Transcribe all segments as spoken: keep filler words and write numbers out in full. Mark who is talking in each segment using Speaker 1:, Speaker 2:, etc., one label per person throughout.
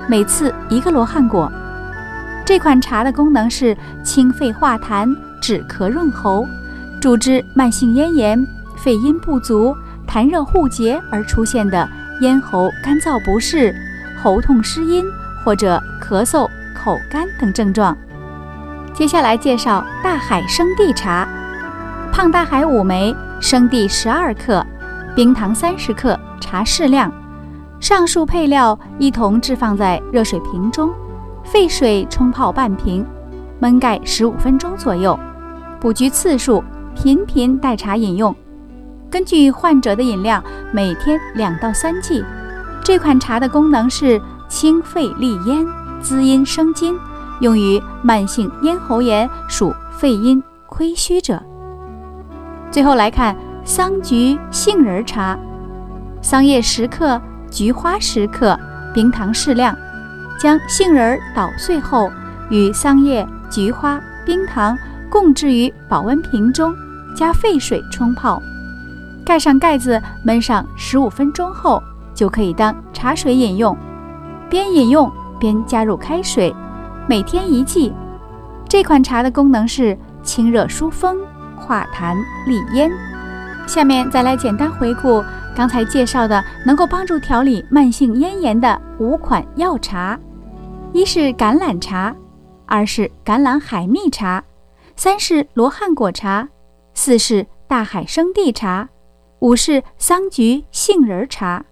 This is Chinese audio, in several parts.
Speaker 1: 每次一个罗汉果。这款茶的功能是清肺化痰、止咳润喉，主治慢性咽炎、肺阴不足、痰热互结而出现的咽喉干燥不适、喉痛失音或者咳嗽、口干等症状。接下来介绍大海生地茶。胖大海五枚，生地十二克，冰糖三十克，茶适量。上述配料一同置放在热水瓶中，沸水冲泡半瓶，焖盖十五分钟左右。补局次数，频频代茶饮用。根据患者的饮量，每天两到三剂。这款茶的功能是清肺利咽、滋阴生津，用于慢性咽喉炎属肺阴亏虚者。最后来看桑菊杏仁茶。桑叶十克，菊花十克，冰糖适量。将杏仁捣碎后，与桑叶、菊花、冰糖共置于保温瓶中，加沸水冲泡，盖上盖子焖上十五分钟后，就可以当茶水饮用。边饮用边加入开水，每天一剂。这款茶的功能是清热疏风、化痰利咽。下面再来简单回顾刚才介绍的能够帮助调理慢性咽炎的五款药茶。一是橄榄茶，二是橄榄海蜜茶，三是罗汉果茶，四是大海生地茶，五是桑菊杏仁茶。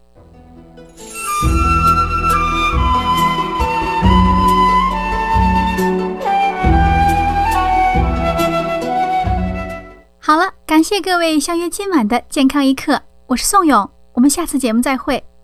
Speaker 1: 好了，感谢各位相约今晚的健康一刻，我是宋勇，我们下次节目再会。